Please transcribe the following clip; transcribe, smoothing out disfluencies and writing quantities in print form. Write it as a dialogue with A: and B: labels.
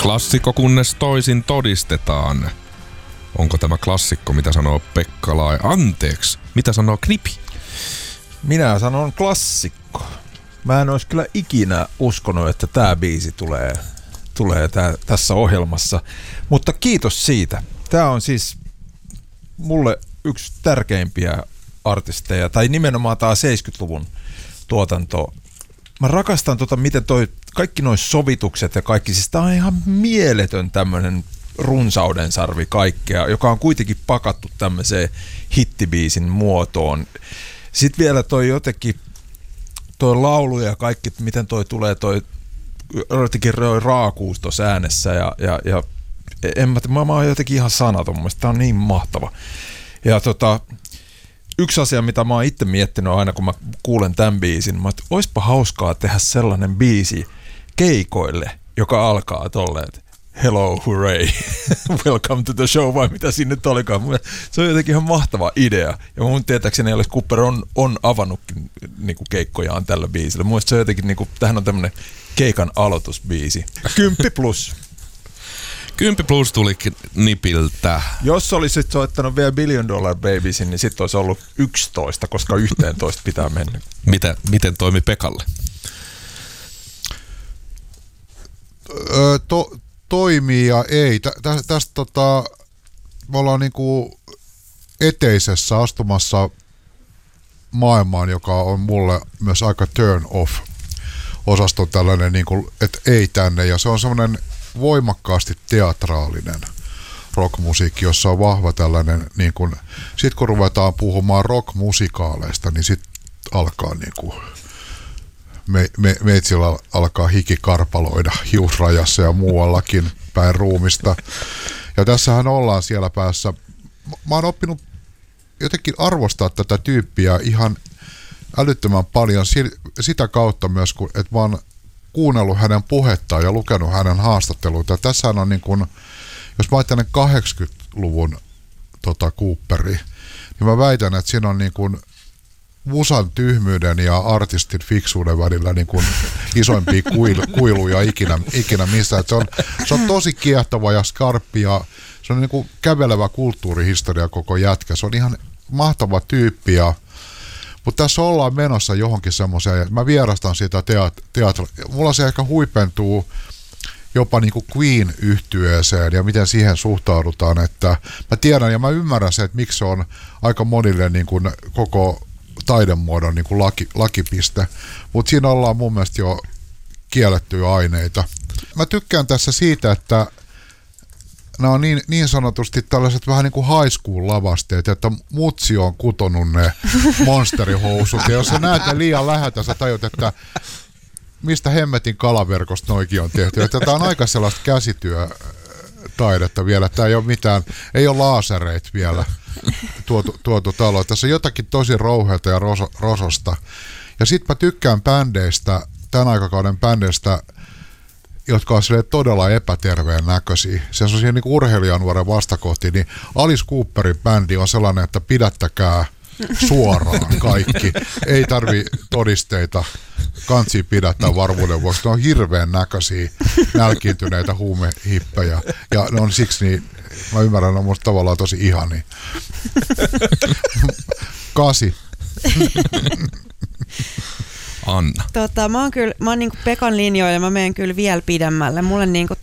A: Klassikko kunnes toisin todistetaan. Onko tämä klassikko, mitä sanoo Pekka Lai? Anteeksi, mitä sanoo Knipi?
B: Minä sanon klassikko. Mä en olisi kyllä ikinä uskonut, että tää biisi tulee tässä ohjelmassa. Mutta kiitos siitä. Tää on siis mulle yksi tärkeimpiä artisteja, tai nimenomaan tää 70-luvun tuotanto. Mä rakastan miten kaikki noi sovitukset ja kaikki, siis tää on ihan mieletön tämmönen runsauden sarvi kaikkea, joka on kuitenkin pakattu tämmöiseen hittibiisin muotoon. Sitten vielä jotenkin laulu ja kaikki, miten tulee jotenkin raakuus tuossa äänessä ja mä oon jotenkin ihan sanaton, mun mielestä tää on niin mahtava. Ja yksi asia, mitä mä oon itse miettinyt aina, kun mä kuulen tämän biisin, mä että oispa hauskaa tehdä sellainen biisi keikoille, joka alkaa tolleen, hello, hooray, welcome to the show, vai mitä sinne nyt olikaan. Se on jotenkin ihan mahtava idea. Ja mun tietääkseni Alice Cooper on avannutkin niinku keikkojaan tällä biisillä. Mun mielestä se on jotenkin, niinku, tämähän on tämmönen keikan aloitusbiisi. 10+.
A: 10+ tuli Nipiltä.
B: Jos olisit soittanut vielä $1 Billion Babiesin, niin sit olisi ollut 11, koska 11 pitää mennä.
A: Miten toimi Pekalle?
C: Toimii ja ei. Tästä me ollaan niinku eteisessä astumassa maailmaan, joka on mulle myös aika turn off -osaston tällainen, niinku, että ei tänne. Ja se on semmoinen voimakkaasti teatraalinen rockmusiikki, jossa on vahva tällainen, niin kun, sit kun ruvetaan puhumaan rockmusikaaleista, niin sit alkaa niinku meitsillä alkaa hiki karpaloida hiusrajassa ja muuallakin päin ruumista. Ja tässähän ollaan siellä päässä. Mä oon oppinut jotenkin arvostaa tätä tyyppiä ihan älyttömän paljon sitä kautta myös, että mä oon kuunnellut hänen puhettaan ja lukenut hänen haastatteluita. Tässähän on niin kuin, jos mä ajattelen 80-luvun Cooperi, niin mä väitän, että siinä on niin kuin musan tyhmyyden ja artistin fiksuuden välillä niin kuin isoimpia kuiluja ikinä missään. Se on tosi kiehtova ja skarppi ja se on niin kuin kävelevä kulttuurihistoria koko jätkä. Se on ihan mahtava tyyppi, mutta tässä ollaan menossa johonkin semmoiseen, mä vierastan sitä teatria. Mulla se ehkä huipentuu jopa niin kuin Queen-yhtyeeseen ja miten siihen suhtaudutaan, että mä tiedän ja mä ymmärrän se, että miksi se on aika monille niin kuin koko taidemuodon niin kuin lakipiste, mutta siinä ollaan mun mielestä jo kiellettyjä aineita. Mä tykkään tässä siitä, että nämä on niin sanotusti tällaiset vähän niin kuin high school -lavasteet, että mutsi on kutonut ne monsterihousut, ja jos sä näet ne liian läheltä, sä tajut, että mistä hemmetin kalaverkosta noikin on tehty. Että tämä on aika sellaista käsityötaidetta vielä. Tämä ei ole mitään, ei ole laasereita vielä tuotu taloon. Tässä on jotakin tosi rouheata ja rososta. Ja sit mä tykkään bändeistä, tämän aikakauden bändeistä, jotka on todella epäterveen näköisiä. Se on sellaisia niin urheilijanuoren vastakohtia, niin Alice Cooperin bändi on sellainen, että pidättäkää suoraan kaikki. Ei tarvi todisteita, kansi pidättää varmuuden vuoksi. Ne on hirveän näköisiä, nälkiintyneitä huumehippejä. Ja ne on siksi, niin mä ymmärrän, ne on musta tavallaan tosi ihania. 8.
A: Anna.
D: Mä oon niinku Pekan linjoilla ja mä menen kyllä vielä pidemmälle. Mulle niinku